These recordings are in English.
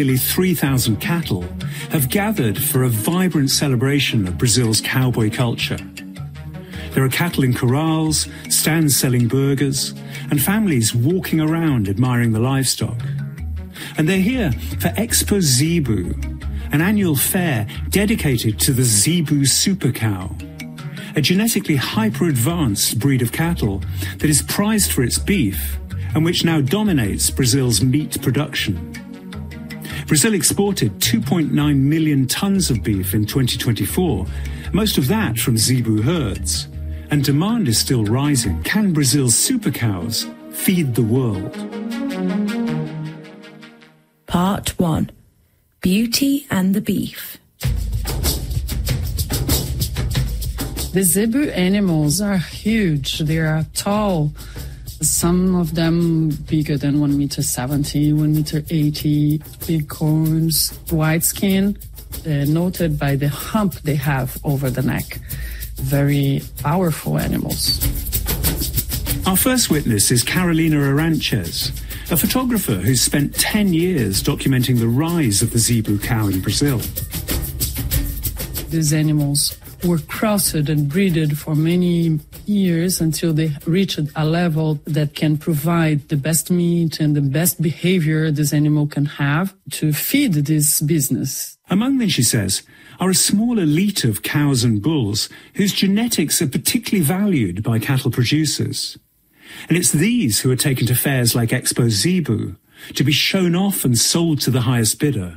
Nearly 3,000 cattle have gathered for a vibrant celebration of Brazil's cowboy culture. There are cattle in corrals, stands selling burgers, and families walking around admiring the livestock. And they're here for Expo Zebu, an annual fair dedicated to the Zebu super cow, a genetically hyper-advanced breed of cattle that is prized for its beef and which now dominates Brazil's meat production. Brazil exported 2.9 million tons of beef in 2024, most of that from Zebu herds. And demand is still rising. Can Brazil's super cows feed the world? Part 1. Beauty and the Beef. The Zebu animals are huge. They are tall. Some of them bigger than 1.70 meters, 1.80 meters, big horns, white skin, noted by the hump they have over the neck. Very powerful animals. Our first witness is Carolina Aranches, a photographer who's spent 10 years documenting the rise of the Zebu cow in Brazil. These animals were crossed and breeded for many years until they reached a level that can provide the best meat and the best behavior this animal can have to feed this business. Among them, she says, are a small elite of cows and bulls whose genetics are particularly valued by cattle producers. And it's these who are taken to fairs like Expo Zebu to be shown off and sold to the highest bidder.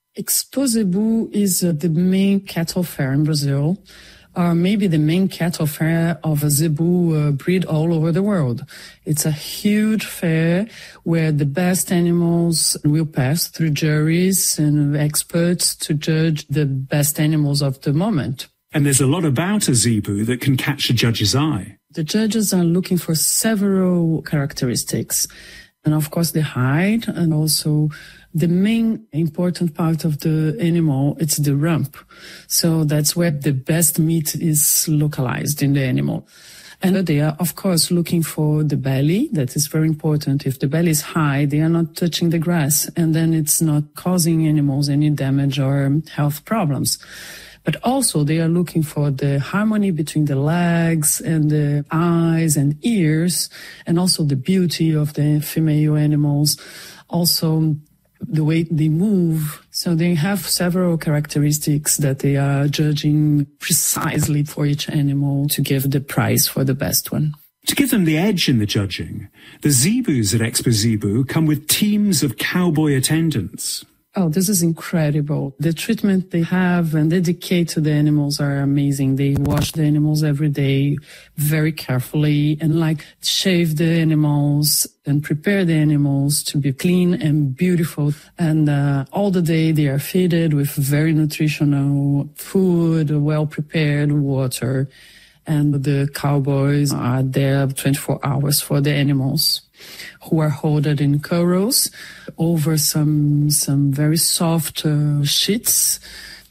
Expo Zebu is the main cattle fair in Brazil, or maybe the main cattle fair of a Zebu breed all over the world. It's a huge fair where the best animals will pass through juries and experts to judge the best animals of the moment. And there's a lot about a Zebu that can catch a judge's eye. The judges are looking for several characteristics. And of course the height, and also the main important part of the animal, it's the rump. So that's where the best meat is localized in the animal. And they are, of course, looking for the belly. That is very important. If the belly is high, they are not touching the grass, and then it's not causing animals any damage or health problems. But also they are looking for the harmony between the legs and the eyes and ears, and also the beauty of the female animals, also the way they move. So they have several characteristics that they are judging precisely for each animal to give the prize for the best one. To give them the edge in the judging, the Zebus at Expo Zebu come with teams of cowboy attendants. Oh, this is incredible. The treatment they have and dedicate to the animals are amazing. They wash the animals every day very carefully and shave the animals and prepare the animals to be clean and beautiful. And all the day they are fed with very nutritional food, well-prepared water. And the cowboys are there 24 hours for the animals, who are holded in corrals over some very soft sheets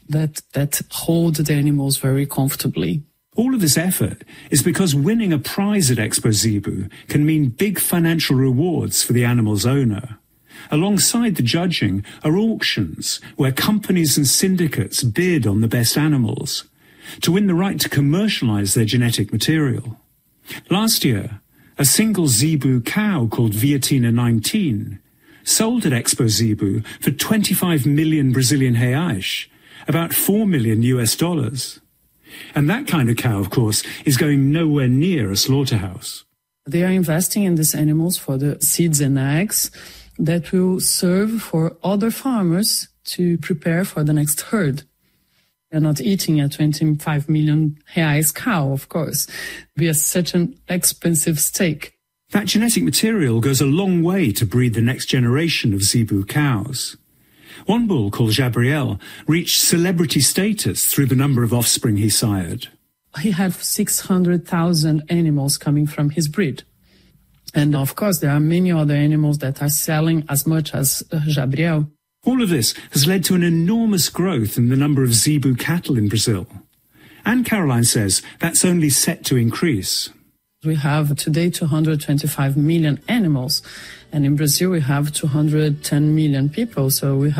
that hold the animals very comfortably. All of this effort is because winning a prize at Expo Zebu can mean big financial rewards for the animal's owner. Alongside the judging are auctions where companies and syndicates bid on the best animals to win the right to commercialize their genetic material. Last year, a single Zebu cow called Viatina 19 sold at Expo Zebu for 25 million Brazilian reais, about $4 million US. And that kind of cow, of course, is going nowhere near a slaughterhouse. They are investing in these animals for the seeds and eggs that will serve for other farmers to prepare for the next herd. They're not eating a 25 million reais cow, of course. Be such an expensive steak. That genetic material goes a long way to breed the next generation of Zebu cows. One bull called Gabriel reached celebrity status through the number of offspring he sired. He had 600,000 animals coming from his breed. And of course, there are many other animals that are selling as much as Gabriel. All of this has led to an enormous growth in the number of Zebu cattle in Brazil. And Caroline says that's only set to increase. We have today 225 million animals, and in Brazil we have 210 million people, so we have